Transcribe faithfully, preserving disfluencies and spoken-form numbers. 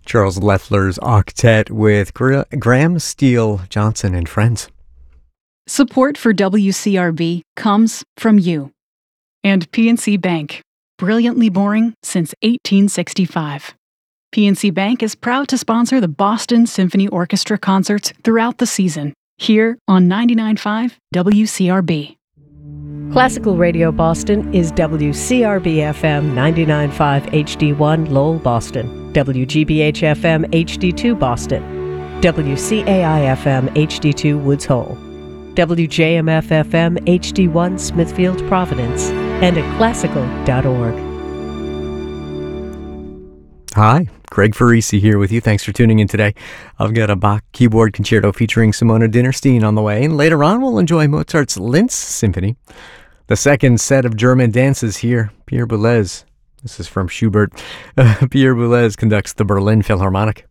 Charles Leffler's octet with Gra- Graham Steele Johnson and Friends. Support for W C R B comes from you. And P N C Bank, brilliantly boring since eighteen sixty-five. P N C Bank is proud to sponsor the Boston Symphony Orchestra concerts throughout the season, here on ninety-nine point five W C R B. Classical Radio Boston is W C R B F M ninety-nine point five H D one Lowell, Boston, W G B H F M H D two Boston, W C A I F M H D two Woods Hole, W J M F F M H D one Smithfield, Providence, and at classical dot org. Hi, Craig Farisi here with you. Thanks for tuning in today. I've got a Bach keyboard concerto featuring Simona Dinnerstein on the way, and later on we'll enjoy Mozart's Linz Symphony. The second set of German dances here, Pierre Boulez. This is from Schubert. Uh, Pierre Boulez conducts the Berlin Philharmonic.